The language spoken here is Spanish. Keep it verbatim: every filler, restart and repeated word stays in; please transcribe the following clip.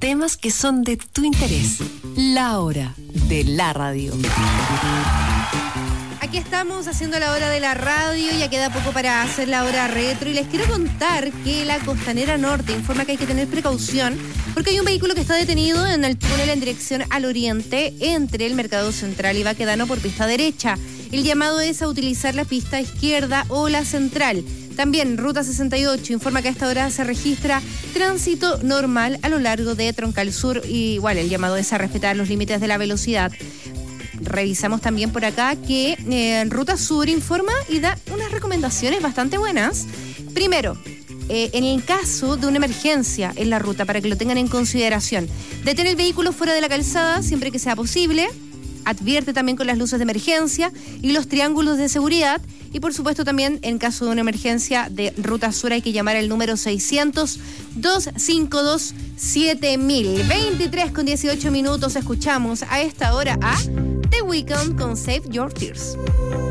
temas que son de tu interés. La hora de la radio. Aquí estamos haciendo la hora de la radio, ya queda poco para hacer la hora retro y les quiero contar que la Costanera Norte informa que hay que tener precaución porque hay un vehículo que está detenido en el túnel en dirección al oriente entre el Mercado Central y Baquedano por pista derecha. El llamado es a utilizar la pista izquierda o la central. También Ruta sesenta y ocho informa que a esta hora se registra tránsito normal a lo largo de Troncal Sur y igual el llamado es a respetar los límites de la velocidad. Revisamos también por acá que eh, Ruta Sur informa y da unas recomendaciones bastante buenas. Primero, eh, en el caso de una emergencia en la ruta, para que lo tengan en consideración, detén el vehículo fuera de la calzada siempre que sea posible. Advierte también con las luces de emergencia y los triángulos de seguridad. Y por supuesto también en caso de una emergencia de Ruta Sur hay que llamar al número seiscientos, doscientos cincuenta y dos, siete mil. veintitrés con dieciocho minutos, escuchamos a esta hora a The Weeknd con Save Your Tears.